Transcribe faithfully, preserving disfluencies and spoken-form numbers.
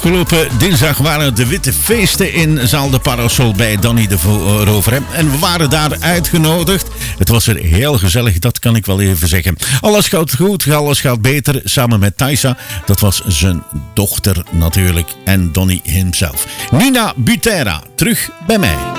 Afgelopen dinsdag waren de witte feesten in Zaal de Parasol bij Danny de Rover. En we waren daar uitgenodigd. Het was er heel gezellig, dat kan ik wel even zeggen. Alles gaat goed, alles gaat beter. Samen met Thaisa, dat was zijn dochter natuurlijk. En Donny himself. Nina Butera, terug bij mij.